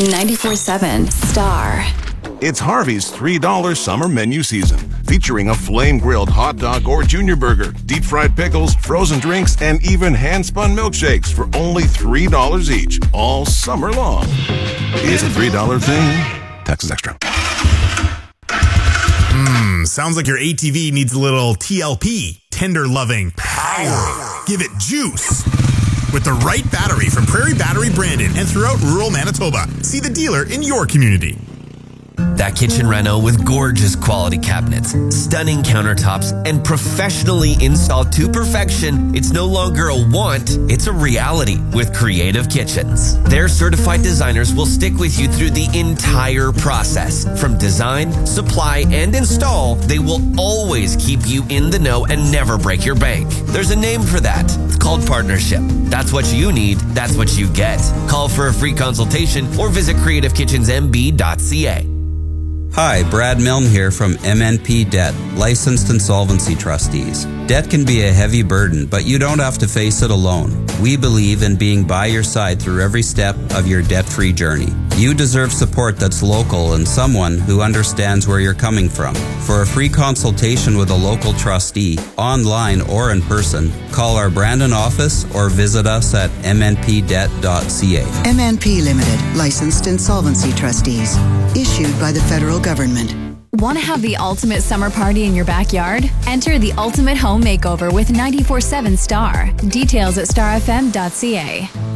94.7 Star. It's Harvey's $3 summer menu season, featuring a flame-grilled hot dog or junior burger, deep-fried pickles, frozen drinks, and even hand-spun milkshakes for only $3 each, all summer long. It's a $3 thing. Taxes extra. Sounds like your ATV needs a little TLP, tender loving power. Give it juice. With the right battery from Prairie Battery Brandon and throughout rural Manitoba. See the dealer in your community. That kitchen reno with gorgeous quality cabinets, stunning countertops, and professionally installed to perfection. It's no longer a want, it's a reality with Creative Kitchens. Their certified designers will stick with you through the entire process. From design, supply, and install, they will always keep you in the know and never break your bank. There's a name for that. It's called partnership. That's what you need. That's what you get. Call for a free consultation or visit creativekitchensmb.ca. Hi, Brad Milne here from MNP Debt, Licensed Insolvency Trustees. Debt can be a heavy burden, but you don't have to face it alone. We believe in being by your side through every step of your debt-free journey. You deserve support that's local and someone who understands where you're coming from. For a free consultation with a local trustee, online or in person, call our Brandon office or visit us at mnpdebt.ca. MNP Limited, Licensed Insolvency Trustees. Issued by the federal government. Want to have the ultimate summer party in your backyard? Enter the Ultimate Home Makeover with 94.7 Star. Details at starfm.ca.